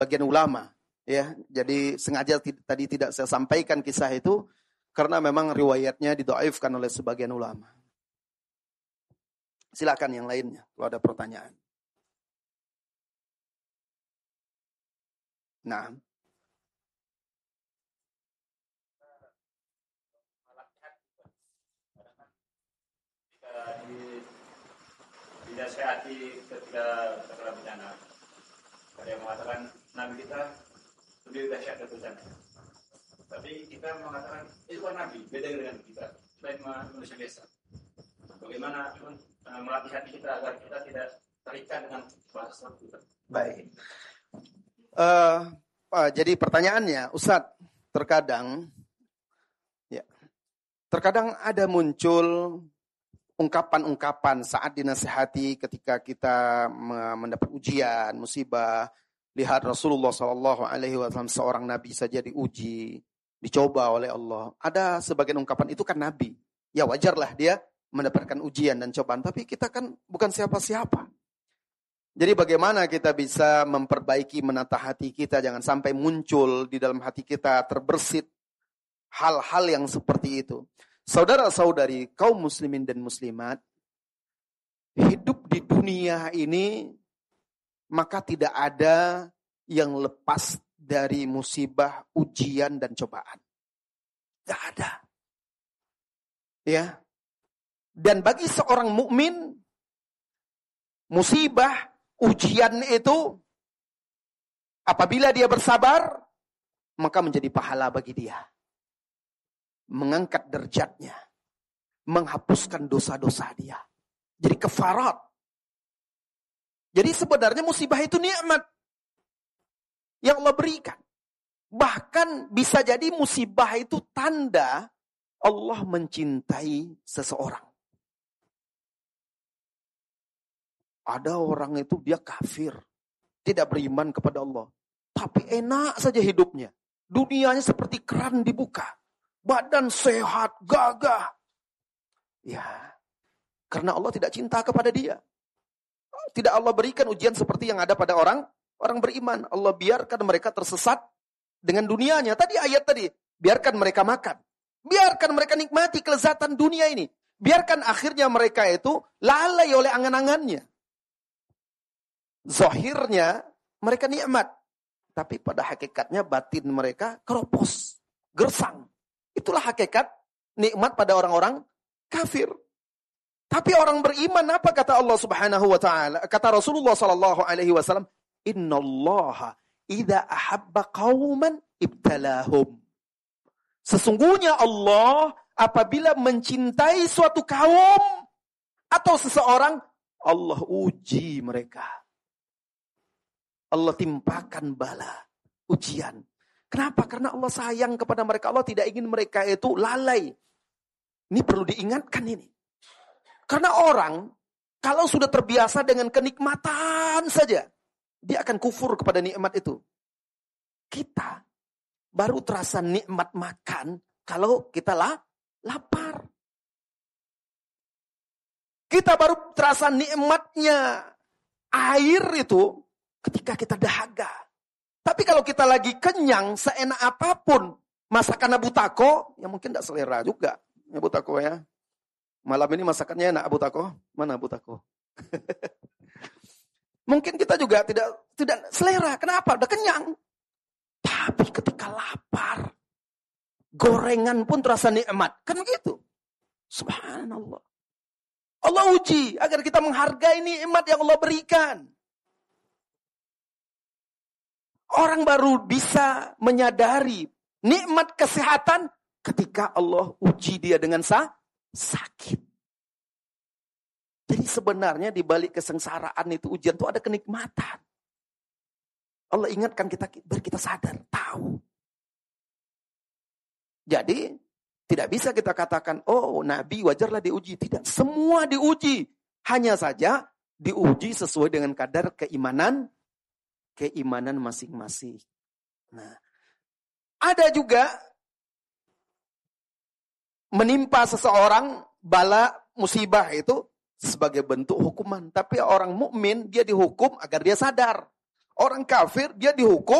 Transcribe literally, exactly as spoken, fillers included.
sebagian ulama. Ya, jadi sengaja t- tadi tidak saya sampaikan kisah itu karena memang riwayatnya didhaifkan oleh sebagian ulama. Silakan yang lainnya kalau ada pertanyaan. Nah. Dinasihati ketika terkena bencana. Ada yang mengatakan Nabi kita lebih dahsyat dari bencana. Tapi kita mengatakan itu kan Nabi, beda dengan kita. Kita manusia biasa. Bagaimana uh, melatih hati kita agar kita tidak terikat dengan bahasa kita. Baik. Uh, uh, jadi pertanyaannya, Ustadz, terkadang, ya, terkadang ada muncul ungkapan-ungkapan saat dinasihati ketika kita mendapat ujian, musibah. Lihat Rasulullah shallallahu alaihi wasallam seorang nabi saja diuji, dicoba oleh Allah. Ada sebagian ungkapan itu kan nabi. Ya wajarlah dia mendapatkan ujian dan cobaan. Tapi kita kan bukan siapa-siapa. Jadi bagaimana kita bisa memperbaiki menata hati kita. Jangan sampai muncul di dalam hati kita terbersit hal-hal yang seperti itu. Saudara-saudari kaum muslimin dan muslimat, hidup di dunia ini maka tidak ada yang lepas dari musibah, ujian dan cobaan. Tidak ada. Ya. Dan bagi seorang mukmin, musibah, ujian itu apabila dia bersabar, maka menjadi pahala bagi dia. Mengangkat derajatnya, menghapuskan dosa-dosa dia. Jadi kafarat. Jadi sebenarnya musibah itu nikmat yang Allah berikan. Bahkan bisa jadi musibah itu tanda Allah mencintai seseorang. Ada orang itu dia kafir, tidak beriman kepada Allah, tapi enak saja hidupnya. Dunianya seperti keran dibuka. Badan sehat, gagah. Ya, karena Allah tidak cinta kepada dia. Tidak Allah berikan ujian seperti yang ada pada orang orang beriman. Allah biarkan mereka tersesat dengan dunianya. Tadi ayat tadi, biarkan mereka makan. Biarkan mereka nikmati kelezatan dunia ini. Biarkan akhirnya mereka itu lalai oleh angan-angannya. Zahirnya mereka nikmat. Tapi pada hakikatnya batin mereka keropos, gersang. Itulah hakikat nikmat pada orang-orang kafir. Tapi orang beriman apa kata Allah Subhanahu wa taala? Kata Rasulullah sallallahu alaihi wasallam, "Innallaha idza ahabba qauman ibtalahum." Sesungguhnya Allah apabila mencintai suatu kaum atau seseorang, Allah uji mereka. Allah timpakan bala, ujian. Kenapa? Karena Allah sayang kepada mereka. Allah tidak ingin mereka itu lalai. Ini perlu diingatkan ini. Karena orang, kalau sudah terbiasa dengan kenikmatan saja, dia akan kufur kepada nikmat itu. Kita baru terasa nikmat makan kalau kita lah, lapar. Kita baru terasa nikmatnya air itu ketika kita dahaga. Tapi kalau kita lagi kenyang, seenak apapun, masakan Abu Tako, ya mungkin tidak selera juga. Abu Tako ya. Malam ini masakannya enak Abu Tako. Mana Abu Tako? Mungkin kita juga tidak tidak selera. Kenapa? Udah kenyang. Tapi ketika lapar, gorengan pun terasa nikmat. Kan begitu. Subhanallah. Allah uji agar kita menghargai nikmat yang Allah berikan. Orang baru bisa menyadari nikmat kesehatan ketika Allah uji dia dengan sa- sakit. Jadi sebenarnya di balik kesengsaraan itu, ujian itu ada kenikmatan. Allah ingatkan kita biar kita sadar, tahu. Jadi tidak bisa kita katakan, oh Nabi wajarlah diuji. Tidak, semua diuji. Hanya saja diuji sesuai dengan kadar keimanan keimanan masing-masing. Nah, ada juga menimpa seseorang bala musibah itu sebagai bentuk hukuman. Tapi orang mukmin dia dihukum agar dia sadar. Orang kafir dia dihukum